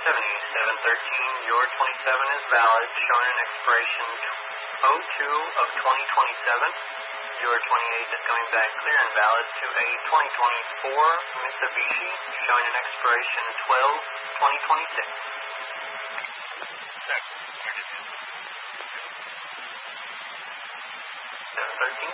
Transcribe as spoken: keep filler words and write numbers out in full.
seventy-seven thirteen, your twenty-seven is valid, showing an expiration oh two of twenty twenty-seven. Your twenty-eight is coming back clear and valid to a twenty twenty-four Mitsubishi, showing an expiration twelve twenty twenty-six. seven thirteen.